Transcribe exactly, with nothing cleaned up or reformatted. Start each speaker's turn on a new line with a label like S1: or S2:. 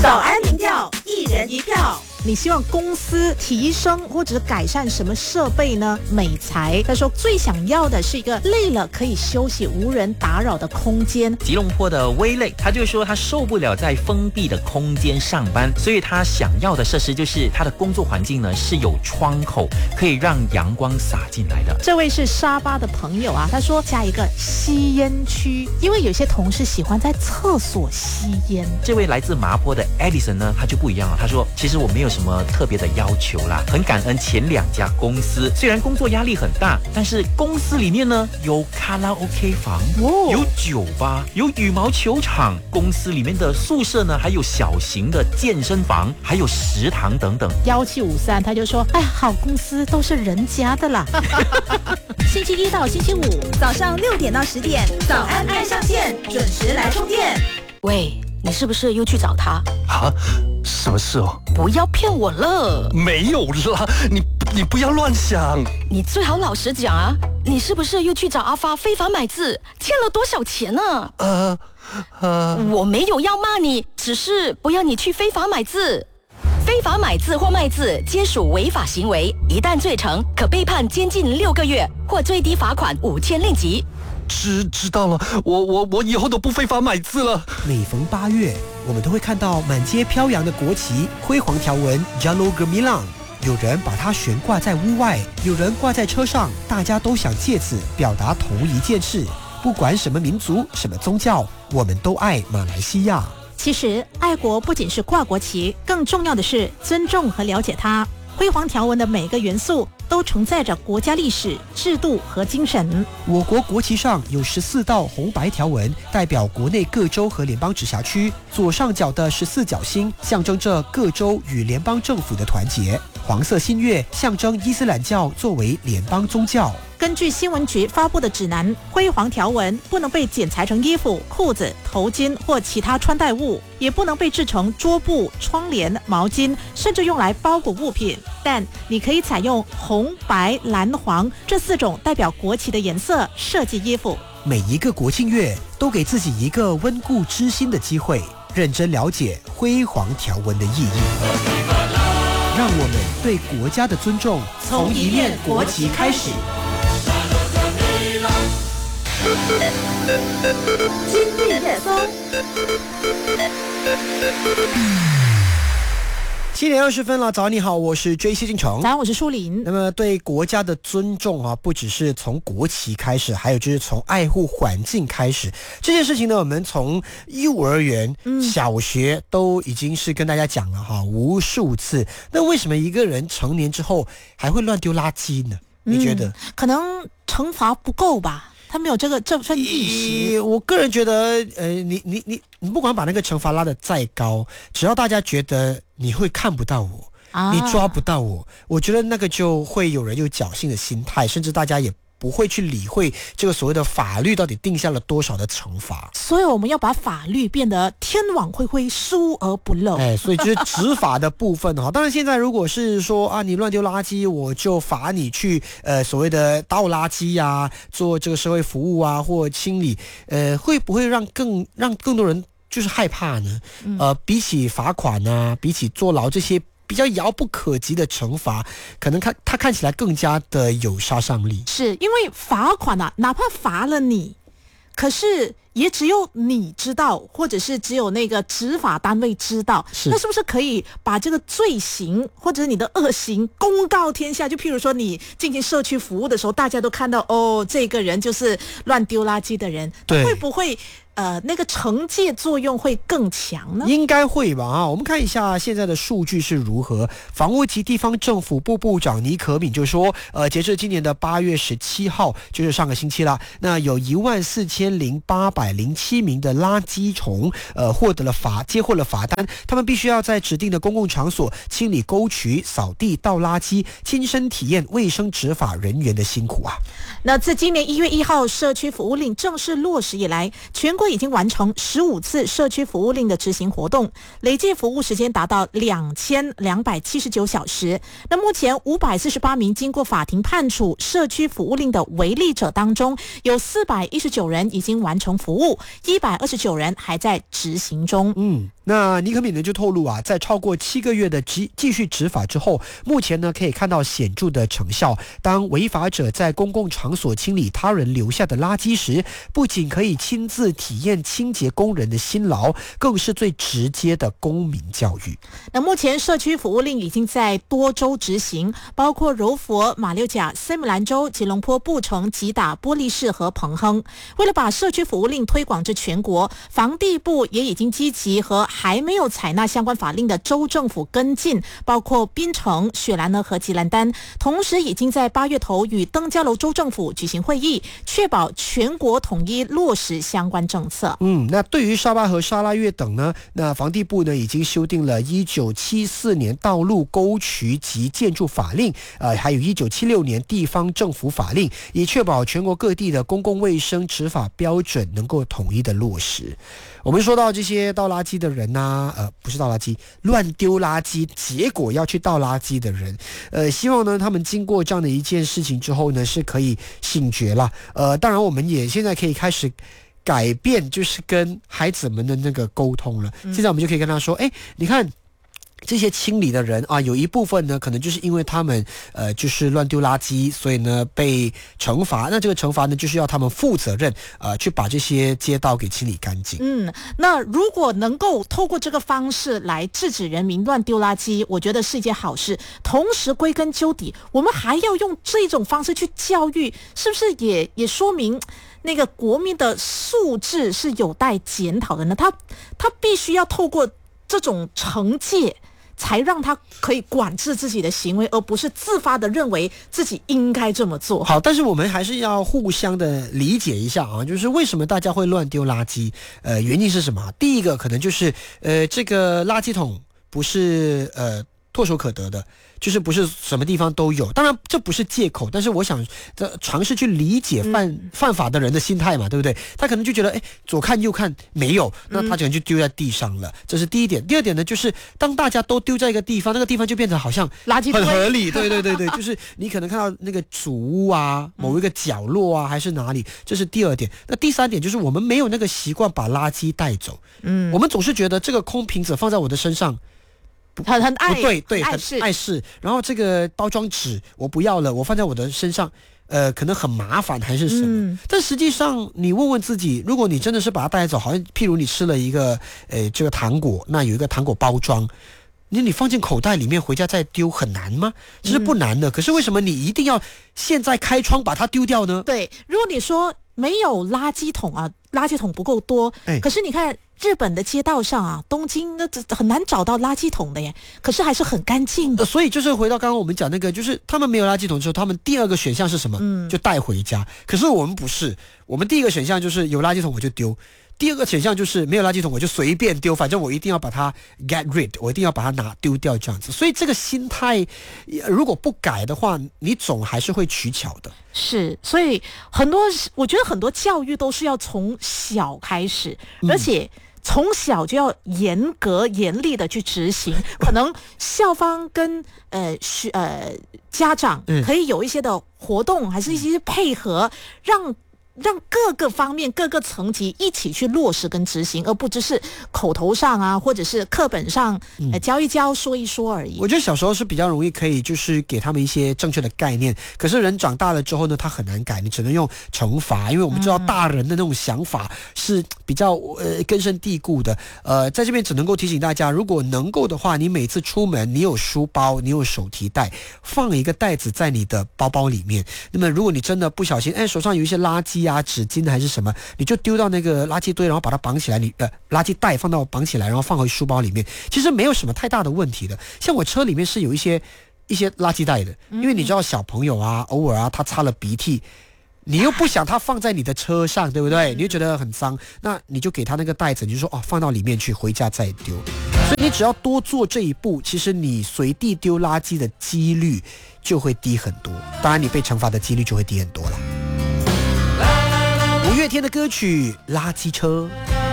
S1: 早安民调，一人一票。
S2: 你希望公司提升或者改善什么设备呢？美才他说最想要的是一个累了可以休息、无人打扰的空间。
S3: 吉隆坡的威累他就说他受不了在封闭的空间上班，所以他想要的设施就是他的工作环境呢是有窗口，可以让阳光洒进来的。
S2: 这位是沙巴的朋友啊，他说加一个吸烟区，因为有些同事喜欢在厕所吸烟。
S3: 这位来自麻坡的 Edison 呢，他就不一样了，他说其实我没有什么特别的要求啦，很感恩前两家公司，虽然工作压力很大，但是公司里面呢有卡拉 OK 房、哦、有酒吧，有羽毛球场，公司里面的宿舍呢还有小型的健身房，还有食堂等等。
S2: 一七五三他就说，哎，好公司都是人家的啦。星期一到星期五
S1: 早上六点到十点，早安爱上线，准时来充电。
S4: 喂，你是不是又去找他
S5: 啊？什么事哦？
S4: 不要骗我了。
S5: 没有啦，你你不要乱想。
S4: 你最好老实讲啊，你是不是又去找阿发非法买字，欠了多少钱呢？
S5: 呃呃，
S4: 我没有要骂你，只是不要你去非法买字。非法买字或卖字皆属违法行为，一旦罪成，可被判监禁六个月或最低罚款五千令吉。
S5: 知知道了，我我我以后都不非法买字了。
S6: 每逢八月，我们都会看到满街飘扬的国旗，辉煌条纹 Jalur Gemilang， 有人把它悬挂在屋外，有人挂在车上，大家都想借此表达同一件事：不管什么民族、什么宗教，我们都爱马来西亚。
S2: 其实，爱国不仅是挂国旗，更重要的是尊重和了解它。辉煌条纹的每个元素都承载着国家历史、制度和精神。
S6: 我国国旗上有十四道红白条纹，代表国内各州和联邦直辖区。左上角的十四角星象征着各州与联邦政府的团结。黄色新月象征伊斯兰教作为联邦宗教。
S2: 根据新闻局发布的指南，辉煌条纹不能被剪裁成衣服、裤子、头巾或其他穿戴物，也不能被制成桌布、窗帘、毛巾，甚至用来包裹物品。但你可以采用红、白、蓝、黄这四种代表国旗的颜色设计衣服。
S6: 每一个国庆月都给自己一个温故知新的机会，认真了解辉煌条纹的意义。让我们对国家的尊重从一面国旗开始。
S1: 今日热搜。
S6: 七点二十分了，早你好，我是 J C 进城。
S2: 早，我是舒林。
S6: 那么对国家的尊重啊，不只是从国旗开始，还有就是从爱护环境开始。这件事情呢，我们从幼儿园、嗯、小学都已经是跟大家讲了哈，无数次。那为什么一个人成年之后还会乱丢垃圾呢？你觉得？嗯、
S2: 可能惩罚不够吧。他没有这个这份意识。
S6: 我个人觉得，呃，你你你你不管把那个惩罚拉得再高，只要大家觉得你会看不到我，啊、你抓不到我，我觉得那个就会有人有侥幸的心态，甚至大家也不会去理会这个所谓的法律到底定下了多少的惩罚。
S2: 所以我们要把法律变得天网恢恢，疏而不漏。
S6: 哎，所以就是执法的部分哈。当然，现在如果是说啊，你乱丢垃圾，我就罚你去呃所谓的倒垃圾呀、啊，做这个社会服务啊，或清理，呃，会不会让更让更多人就是害怕呢？嗯、呃，比起罚款啊，比起坐牢这些比较遥不可及的惩罚，可能看它看起来更加的有杀伤力。
S2: 是因为罚款啊，哪怕罚了你，可是也只有你知道，或者是只有那个执法单位知道。是，那是不是可以把这个罪行或者你的恶行公告天下？就譬如说你进行社区服务的时候，大家都看到哦，这个人就是乱丢垃圾的人，对，会不会呃，那个惩戒作用会更强呢？
S6: 应该会吧啊！我们看一下现在的数据是如何。房屋及地方政府部部长倪可敏就说，呃，截至今年的八月十七号，就是上个星期啦，那有一万四千零八百零七名的垃圾虫，呃，获得了罚，接获了罚单，他们必须要在指定的公共场所清理沟渠、扫地、倒垃圾，亲身体验卫生执法人员的辛苦啊！
S2: 那自今年一月一号社区服务令正式落实以来，全国已经完成十五次社区服务令的执行活动，累计服务时间达到两千两百七十九小时。那目前五百四十八名经过法庭判处社区服务令的违例者当中，有四百一十九人已经完成服务，一百二十九人还在执行中。
S6: 嗯， 那尼可敏呢就透露啊，在超过七个月的继继续执法之后，目前呢可以看到显著的成效。当违法者在公共场所清理他人留下的垃圾时，不仅可以亲自体验清洁工人的辛劳，更是最直接的公民教育。
S2: 那目前社区服务令已经在多州执行，包括柔佛、马六甲、森米兰州、吉隆坡、布城、吉打、波利市和彭亨。为了把社区服务令推广至全国，房地部也已经积极和还没有采纳相关法令的州政府跟进，包括槟城、雪兰莪和吉兰丹。同时已经在八月头与登嘉楼州政府举行会议，确保全国统一落实相关政策。
S6: 嗯，那对于沙巴和沙拉越等呢，那房地部呢已经修订了一九七四年道路沟渠及建筑法令，呃，还有一九七六年地方政府法令，以确保全国各地的公共卫生执法标准能够统一的落实。我们说到这些倒垃圾的人呐、啊，呃，不是倒垃圾，乱丢垃圾，结果要去倒垃圾的人，呃，希望呢他们经过这样的一件事情之后呢，是可以醒觉了。呃，当然我们也现在可以开始改变，就是跟孩子们的那个沟通了。现在我们就可以跟他说，哎，你看。这些清理的人啊，有一部分呢，可能就是因为他们呃，就是乱丢垃圾，所以呢被惩罚。那这个惩罚呢，就是要他们负责任，呃，去把这些街道给清理干净。
S2: 嗯，那如果能够透过这个方式来制止人民乱丢垃圾，我觉得是一件好事。同时，归根究底，我们还要用这种方式去教育，是不是也也说明那个国民的素质是有待检讨的呢？他他必须要透过这种惩戒，才让他可以管制自己的行为，而不是自发的认为自己应该这么做。
S6: 好，但是我们还是要互相的理解一下啊，就是为什么大家会乱丢垃圾？呃，原因是什么？第一个可能就是呃，这个垃圾桶不是呃唾手可得的。就是不是什么地方都有，当然这不是借口，但是我想尝试去理解犯、嗯、犯法的人的心态嘛，对不对？他可能就觉得，哎，左看右看没有，那他可能就丢在地上了，嗯、这是第一点。第二点呢，就是当大家都丢在一个地方，那个地方就变成好像
S2: 垃圾
S6: 很合理，对对对对，就是你可能看到那个主屋啊，某一个角落啊，还是哪里，这是第二点。那第三点就是我们没有那个习惯把垃圾带走，嗯，我们总是觉得这个空瓶子放在我的身上。
S2: 很很爱
S6: 不对对
S2: 很
S6: 很碍事，然后这个包装纸我不要了，我放在我的身上，呃，可能很麻烦还是什么？嗯、但实际上你问问自己，如果你真的是把它带走，好像譬如你吃了一个呃这个糖果，那有一个糖果包装，你你放进口袋里面回家再丢很难吗？这是不难的，嗯、可是为什么你一定要现在开窗把它丢掉呢？
S2: 对，如果你说没有垃圾桶啊，垃圾桶不够多，哎、可是你看。日本的街道上啊，东京那很难找到垃圾桶的耶，可是还是很干净的。
S6: 呃、所以就是回到刚刚我们讲那个，就是他们没有垃圾桶之后，他们第二个选项是什么？嗯，就带回家。可是我们不是，我们第一个选项就是有垃圾桶我就丢。第二个选项就是没有垃圾桶我就随便丢，反正我一定要把它 get rid， 我一定要把它拿丢掉这样子。所以这个心态如果不改的话，你总还是会取巧的。
S2: 是，所以很多我觉得很多教育都是要从小开始，嗯、而且从小就要严格严厉的去执行。可能校方跟呃学呃家长可以有一些的活动，嗯、还是一些配合，让。让各个方面各个层级一起去落实跟执行，而不只是口头上啊，或者是课本上、呃、教一教说一说而已。
S6: 我觉得小时候是比较容易可以就是给他们一些正确的概念，可是人长大了之后呢，他很难改，你只能用惩罚，因为我们知道大人的那种想法是比较呃根深蒂固的。呃，在这边只能够提醒大家，如果能够的话，你每次出门你有书包，你有手提袋，放一个袋子在你的包包里面。那么如果你真的不小心，哎，手上有一些垃圾啊、纸巾还是什么，你就丢到那个垃圾堆，然后把它绑起来，你呃垃圾袋放到绑起来，然后放回书包里面，其实没有什么太大的问题的。像我车里面是有一些一些垃圾袋的，因为你知道小朋友啊，偶尔啊他擦了鼻涕，你又不想他放在你的车上，对不对？你就觉得很脏，那你就给他那个袋子，你就说哦，放到里面去，回家再丢。所以你只要多做这一步，其实你随地丢垃圾的几率就会低很多，当然你被惩罚的几率就会低很多了。五月天的歌曲《垃圾车》。